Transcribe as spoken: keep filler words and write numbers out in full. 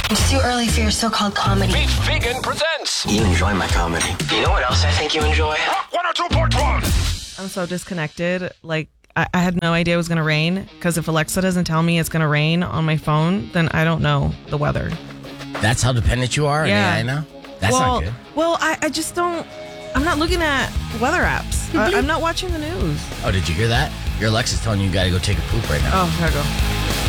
It's too early for your so-called comedy. Beef Vegan presents. You enjoy my comedy. You know what else I think you enjoy? Rock one oh two point one. I'm so disconnected. Like, I, I had no idea it was going to rain, because if Alexa doesn't tell me it's going to rain on my phone, then I don't know the weather. That's how dependent you are? Yeah. I know. That's well, not good. Well, I, I just don't... I'm not looking at weather apps. I, I'm not watching the news. Oh, did you hear that? Your Alexa's telling you you got to go take a poop right now. Oh, gotta go.